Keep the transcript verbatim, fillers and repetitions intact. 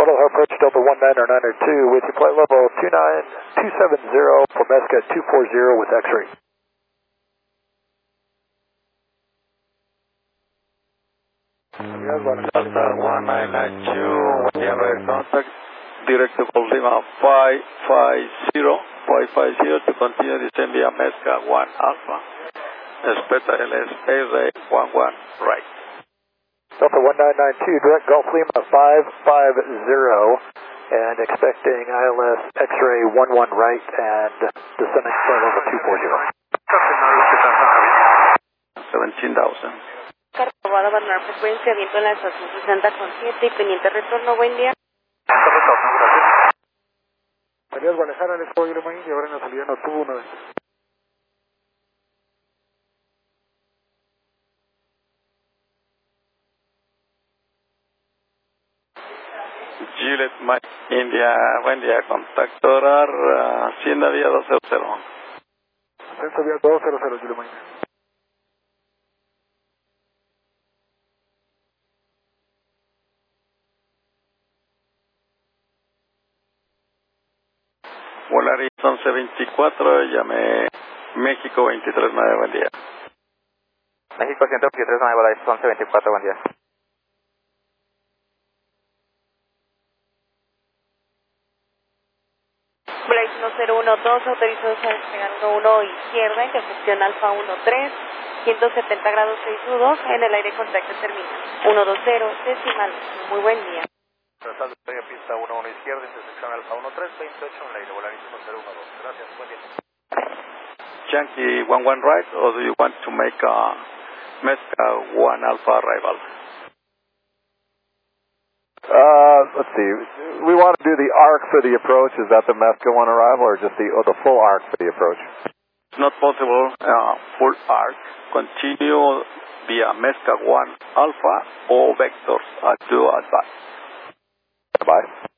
One Alpha approach Delta one nine or nine or two with your flight level two nine two seven zero for Mesca two four zero with X-ray. Delta one nine nine two, one year right contact, direct to Lima five five zero, five five zero to continue descend via Mesca one Alpha. Expect I L S A-Ray one one right. Delta one nine nine two, direct Gulf Lima five five zero, and expecting I L S X-ray one one right and descending flight level two four zero. seventeen thousand. Cargado abandonar frecuencia, viento en la estación sesenta con siete y pendiente retorno, buen día. Salías Guadalajara, Alex Guaguilema y ahora en la salida no tuvo una vez. Juliet Mike India, buen día, contacto horar, uh, Hacienda Vía dos cero cero. Hacienda Vía dos cero cero, Juliet Mike. Volaris once veinticuatro, llamé México veintitrés nueve, buen día. México ciento veintitrés nueve, Volaris once veinticuatro, buen día. Volaris uno cero uno dos, autorizado a despegar uno uno izquierda, intercepción Alfa uno tres, ciento setenta grados seis nudos, en el aire contacto termina. uno dos cero, decimal, muy buen día. Total despegue pista uno uno izquierda, intersección Alfa uno tres, veintiocho en el aire, Volaris uno cero uno dos. Gracias, buen día. Yankee one one right, or do you want to make a Mesca one Alpha arrival? Uh, let's see. We want to do the arc for the approach. Is that the Mesca one arrival or just the oh, the full arc for the approach? It's not possible, uh, full arc. Continue via Mesca one Alpha or vectors uh, to advance. Bye.